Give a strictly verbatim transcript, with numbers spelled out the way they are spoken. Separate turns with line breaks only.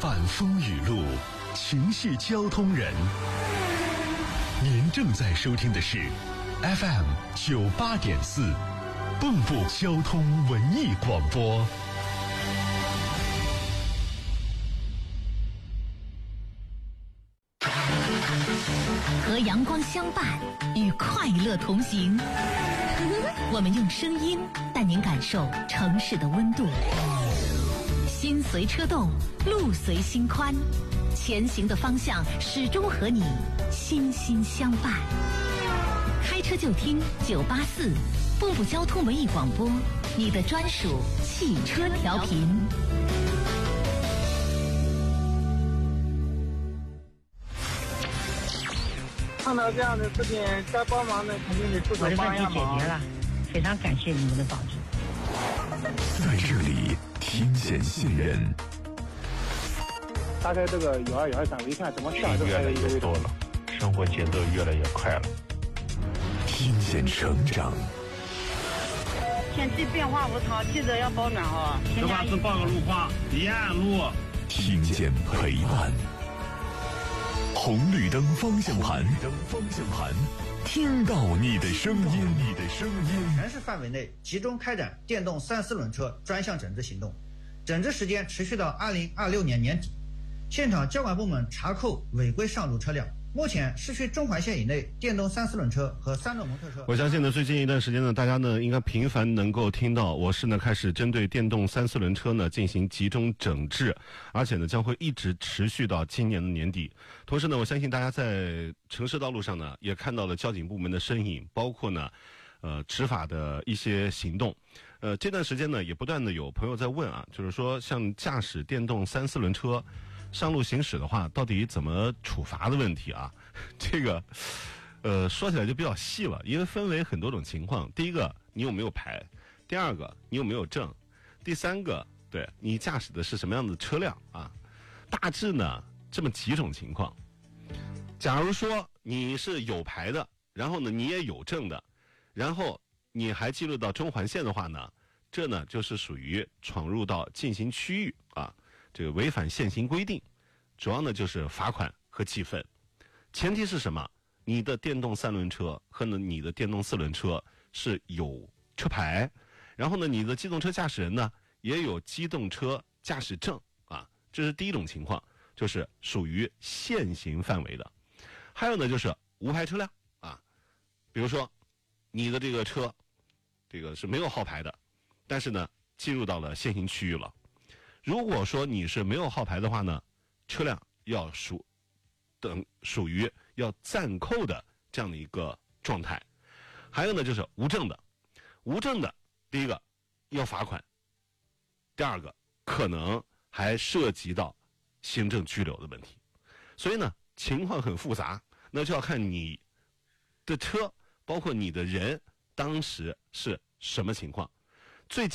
伴风雨路，情系交通人。您正在收听的是 F M 九八点四，蚌埠交通文艺广播。
和阳光相伴，与快乐同行。我们用声音带您感受城市的温度。心随车动，路随心宽，前行的方向始终和你心心相伴。开车就听九八四，蚌埠交通文艺广播，你的专属汽车调频。
看到这样的事情，该帮忙的肯定得出手帮一下忙。
我的问题解决了，非常感谢你们的帮助。
在这里听见信任。
打开这个幺二幺二三微看，怎么下
越来越多了，生活节奏越来越快了。
听见成长。
天气变化无常，记得要保暖哦。
实话是报个路况，沿路。
听见陪伴。红绿灯方向盘，灯方向盘，听到你的声音，你的声音。
全市范围内集中开展电动三四轮车专项整治行动，整治时间持续到二零二六年年底。现场交管部门查扣违规上路车辆。目前市区中环线以内电动三四轮车和三轮摩托车，
我相信呢，最近一段时间呢，大家呢应该频繁能够听到我市呢开始针对电动三四轮车呢进行集中整治，而且呢将会一直持续到今年的年底。同时呢，我相信大家在城市道路上呢也看到了交警部门的身影，包括呢呃执法的一些行动。呃这段时间呢也不断的有朋友在问啊，就是说像驾驶电动三四轮车上路行驶的话，到底怎么处罚的问题啊？这个，呃，说起来就比较细了，因为分为很多种情况。第一个，你有没有牌；第二个，你有没有证；第三个，对你驾驶的是什么样的车辆啊？大致呢这么几种情况。假如说你是有牌的，然后呢你也有证的，然后你还进入到中环线的话呢，这呢就是属于闯入到禁行区域啊。这个违反现行规定，主要呢就是罚款和记分。前提是什么？你的电动三轮车和呢你的电动四轮车是有车牌，然后呢你的机动车驾驶人呢也有机动车驾驶证啊，这是第一种情况，就是属于现行范围的。还有呢就是无牌车辆啊，比如说你的这个车这个是没有号牌的，但是呢进入到了现行区域了。如果说你是没有号牌的话呢，车辆要属等属于要暂扣的这样的一个状态。还有呢就是无证的，无证的第一个要罚款，第二个可能还涉及到行政拘留的问题。所以呢情况很复杂，那就要看你的车包括你的人当时是什么情况。最